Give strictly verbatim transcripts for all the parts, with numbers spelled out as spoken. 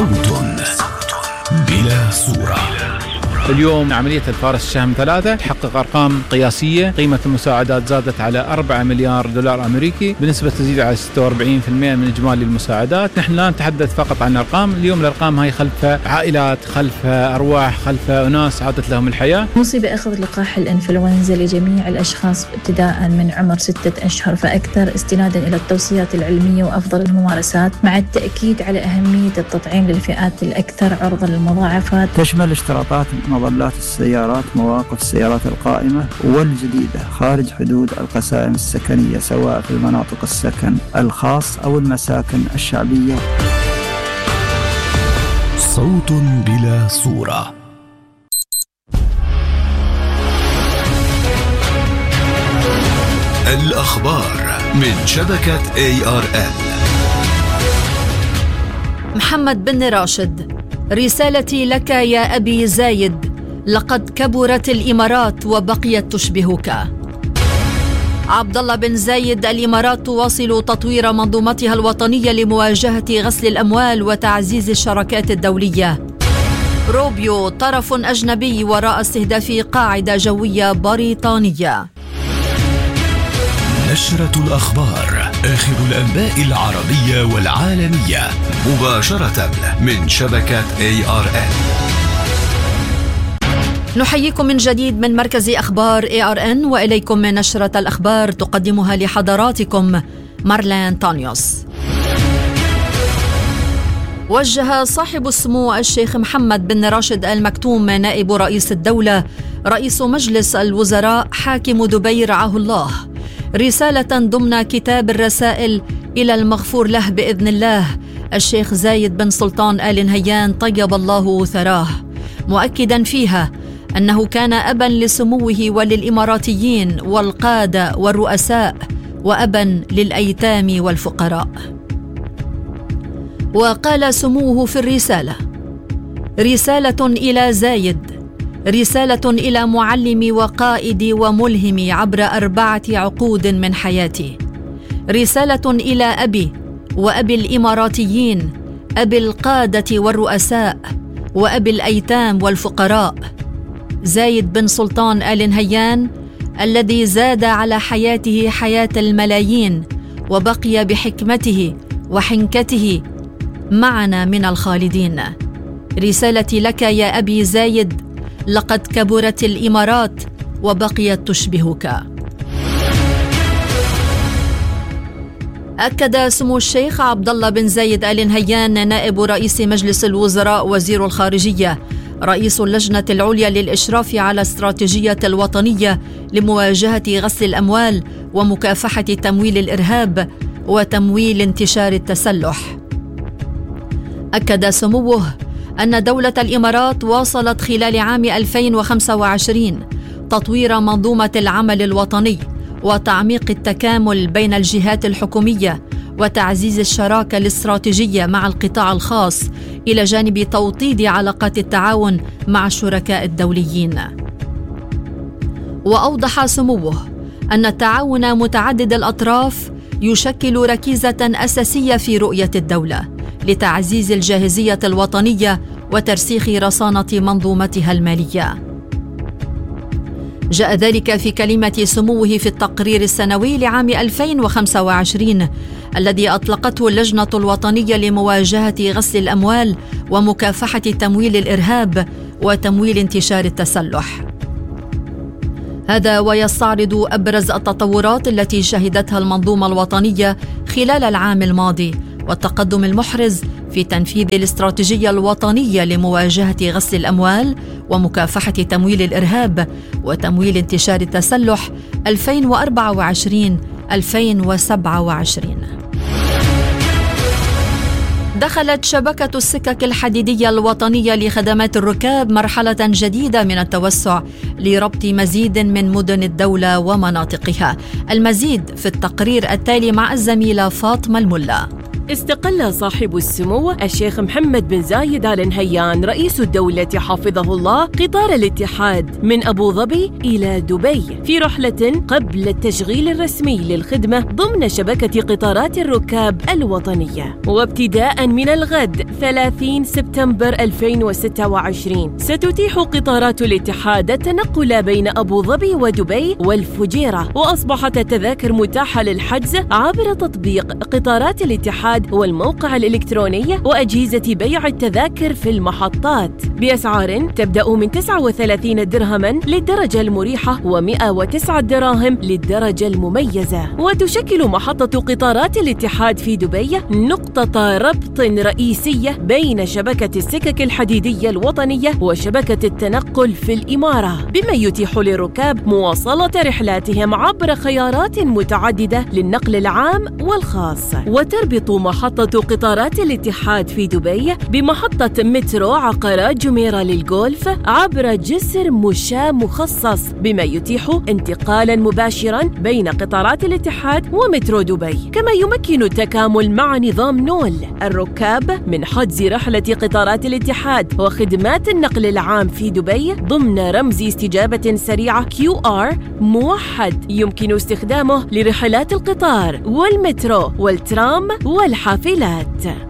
صوت بلا صورة. اليوم عملية الفارس الشهم ثلاثة تحقق أرقام قياسية. قيمة المساعدات زادت على أربعة مليار دولار أمريكي بنسبة تزيد على ستة وأربعين بالمئة من إجمالي المساعدات. نحن لا نتحدث فقط عن أرقام، اليوم الأرقام هاي خلفها عائلات، خلفها أرواح، خلفها أناس عادت لهم الحياة. نصيب أخذ لقاح الإنفلونزا لجميع الأشخاص ابتداء من عمر ستة أشهر فأكثر، استنادا إلى التوصيات العلمية وأفضل الممارسات، مع التأكيد على أهمية التطعيم للفئات الأكثر عرضة للمضاعفات. تشمل اشتراطات مظلات السيارات، مواقف السيارات القائمة والجديدة خارج حدود القسائم السكنية، سواء في المناطق السكن الخاص أو المساكن الشعبية. صوت بلا صورة. الأخبار من شبكة إيه آر إل. محمد بن راشد: رسالتي لك يا أبي زايد، لقد كبرت الإمارات وبقيت تشبهك. عبد الله بن زايد: الإمارات تواصل تطوير منظومتها الوطنية لمواجهة غسل الأموال وتعزيز الشراكات الدولية. روبيو: طرف أجنبي وراء استهداف قاعدة جوية بريطانية. نشرة الأخبار، آخر الأنباء العربية والعالمية، مباشرة من شبكة إيه آر إل. نحييكم من جديد من مركز أخبار إيه آر إن، وإليكم من نشرة الأخبار تقدمها لحضراتكم مارلين تانيوس. وجه صاحب السمو الشيخ محمد بن راشد آل مكتوم نائب رئيس الدولة رئيس مجلس الوزراء حاكم دبي رعاه الله رسالة ضمن كتاب الرسائل إلى المغفور له بإذن الله الشيخ زايد بن سلطان آل نهيان طيب الله ثراه، مؤكدا فيها أنه كان أبا لسموه وللإماراتيين والقادة والرؤساء، وأبا للأيتام والفقراء. وقال سموه في الرسالة: رسالة إلى زايد، رسالة إلى معلمي وقائدي وملهمي عبر أربعة عقود من حياتي، رسالة إلى أبي وأبي الإماراتيين، أبي القادة والرؤساء، وأبي الأيتام والفقراء، زايد بن سلطان آل نهيان الذي زاد على حياته حياة الملايين وبقي بحكمته وحنكته معنا من الخالدين. رسالتي لك يا أبي زايد، لقد كبرت الإمارات وبقيت تشبهك. أكد سمو الشيخ عبد الله بن زايد آل نهيان نائب رئيس مجلس الوزراء وزير الخارجية رئيس اللجنة العليا للإشراف على استراتيجية الوطنية لمواجهة غسل الأموال ومكافحة تمويل الإرهاب وتمويل انتشار التسلح. أكد سموه أن دولة الإمارات واصلت خلال عام ألفين وخمسة وعشرين تطوير منظومة العمل الوطني وتعميق التكامل بين الجهات الحكومية وتعزيز الشراكة الاستراتيجية مع القطاع الخاص، إلى جانب توطيد علاقات التعاون مع الشركاء الدوليين. وأوضح سموه أن التعاون متعدد الأطراف يشكل ركيزة أساسية في رؤية الدولة لتعزيز الجاهزية الوطنية وترسيخ رصانة منظومتها المالية. جاء ذلك في كلمة سموه في التقرير السنوي لعام ألفين وخمسة وعشرين الذي أطلقته اللجنة الوطنية لمواجهة غسل الأموال ومكافحة تمويل الإرهاب وتمويل انتشار التسلح. هذا ويستعرض أبرز التطورات التي شهدتها المنظومة الوطنية خلال العام الماضي والتقدم المحرز في تنفيذ الاستراتيجية الوطنية لمواجهة غسل الأموال ومكافحة تمويل الإرهاب وتمويل انتشار التسلح ألفين وأربعة وعشرين ألفين وسبعة وعشرين. دخلت شبكة السكك الحديدية الوطنية لخدمات الركاب مرحلة جديدة من التوسع لربط مزيد من مدن الدولة ومناطقها. المزيد في التقرير التالي مع الزميلة فاطمة الملا. استقل صاحب السمو الشيخ محمد بن زايد آل نهيان رئيس الدولة حفظه الله قطار الاتحاد من أبو ظبي إلى دبي في رحلة قبل التشغيل الرسمي للخدمة ضمن شبكة قطارات الركاب الوطنية. وابتداء من الغد ثلاثين سبتمبر ألفين وستة وعشرين ستتيح قطارات الاتحاد التنقل بين أبو ظبي ودبي والفجيرة، وأصبحت التذاكر متاحة للحجز عبر تطبيق قطارات الاتحاد والموقع الإلكتروني وأجهزة بيع التذاكر في المحطات بأسعار تبدأ من تسعة وثلاثين درهما للدرجة المريحة ومئة وتسعة دراهم للدرجة المميزة. وتشكل محطة قطارات الاتحاد في دبي نقطة ربط رئيسية بين شبكة السكك الحديدية الوطنية وشبكة التنقل في الإمارة، بما يتيح للركاب مواصلة رحلاتهم عبر خيارات متعددة للنقل العام والخاص. وتربط محطة قطارات الاتحاد في دبي بمحطة مترو عقارات جميرة للجولف عبر جسر مشاة مخصص، بما يتيح انتقالا مباشرا بين قطارات الاتحاد ومترو دبي. كما يمكن التكامل مع نظام نول الركاب من حجز رحلة قطارات الاتحاد وخدمات النقل العام في دبي ضمن رمز استجابة سريعة كيو آر موحد يمكن استخدامه لرحلات القطار والمترو والترام والحافلات.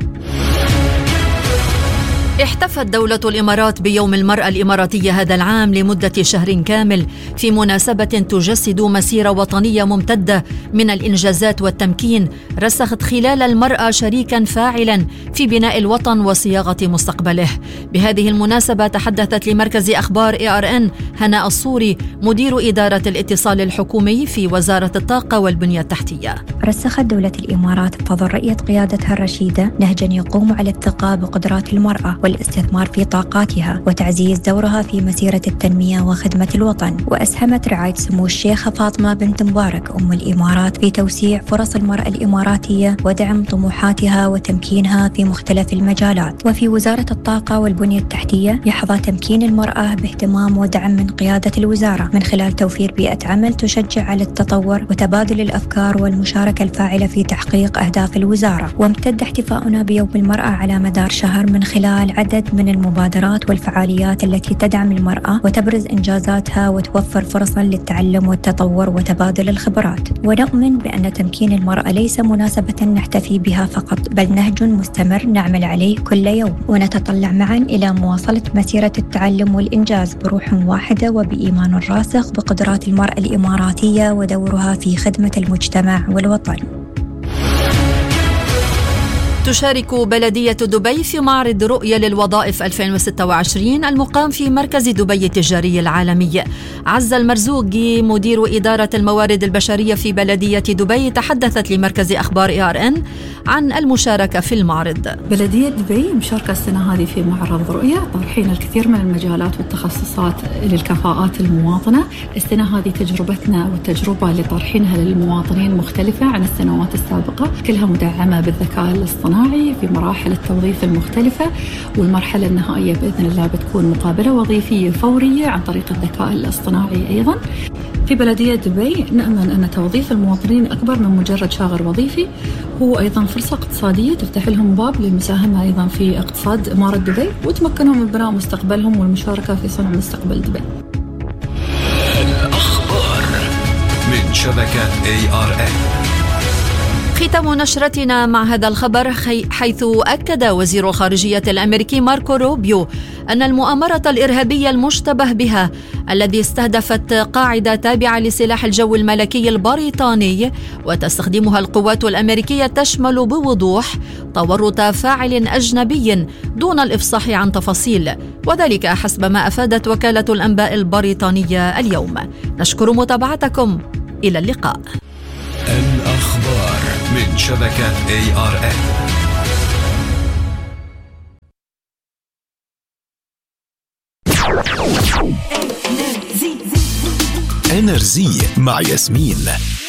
احتفت دولة الإمارات بيوم المرأة الإماراتية هذا العام لمدة شهر كامل في مناسبة تجسد مسيرة وطنية ممتدة من الإنجازات والتمكين رسخت خلال المرأة شريكا فاعلا في بناء الوطن وصياغة مستقبله. بهذه المناسبة تحدثت لمركز أخبار إيه آر إن هناء الصوري مدير إدارة الاتصال الحكومي في وزارة الطاقة والبنية التحتية. رسخت دولة الإمارات بفضل رؤية قيادتها الرشيدة نهجا يقوم على الثقة بقدرات المرأة والاستثمار في طاقاتها وتعزيز دورها في مسيرة التنمية وخدمة الوطن. وأسهمت رعاية سمو الشيخة فاطمة بنت مبارك أم الإمارات في توسيع فرص المرأة الإماراتية ودعم طموحاتها وتمكينها في مختلف المجالات. وفي وزارة الطاقة والبنية التحتية يحظى تمكين المرأة باهتمام ودعم من قيادة الوزارة من خلال توفير بيئة عمل تشجع على التطور وتبادل الأفكار والمشاركة الفاعلة في تحقيق أهداف الوزارة. وامتد احتفاؤنا بيوم المرأة على مدار شهر من خلال عدد من المبادرات والفعاليات التي تدعم المرأة وتبرز إنجازاتها وتوفر فرصا للتعلم والتطور وتبادل الخبرات. ونؤمن بأن تمكين المرأة ليس مناسبة نحتفي بها فقط، بل نهج مستمر نعمل عليه كل يوم، ونتطلع معا إلى مواصلة مسيرة التعلم والإنجاز بروح واحدة وبإيمان راسخ بقدرات المرأة الإماراتية ودورها في خدمة المجتمع والوطن. تشارك بلدية دبي في معرض رؤية للوظائف ألفين وستة وعشرين المقام في مركز دبي التجاري العالمي. عزة المرزوقي مدير إدارة الموارد البشرية في بلدية دبي تحدثت لمركز أخبار إيه آر إن عن المشاركة في المعرض. بلدية دبي مشاركة السنة هذه في معرض رؤية، طرحين الكثير من المجالات والتخصصات للكفاءات المواطنة. السنة هذه تجربتنا والتجربة اللي طرحينها للمواطنين مختلفة عن السنوات السابقة، كلها مدعمة بالذكاء الاصطناعي في مراحل التوظيف المختلفة، والمرحلة النهائية بإذن الله بتكون مقابلة وظيفية فورية عن طريق الذكاء الاصطناعي. أيضا في بلدية دبي نأمن أن توظيف المواطنين أكبر من مجرد شاغر وظيفي، هو أيضا فرصة اقتصادية تفتح لهم باب للمساهمة أيضا في اقتصاد إمارة دبي وتمكنهم من بناء مستقبلهم والمشاركة في صنع مستقبل دبي. الأخبار من شبكة إيه آر إن. ختام نشرتنا مع هذا الخبر، حيث أكد وزير الخارجية الأمريكي ماركو روبيو أن المؤامرة الإرهابية المشتبه بها الذي استهدفت قاعدة تابعة لسلاح الجو الملكي البريطاني وتستخدمها القوات الأمريكية تشمل بوضوح تورط فاعل أجنبي دون الإفصاح عن تفاصيل، وذلك حسب ما أفادت وكالة الأنباء البريطانية اليوم. نشكر متابعتكم، إلى اللقاء. الأخبار من شبكة إيه آر إن. إنرزي مع ياسمين.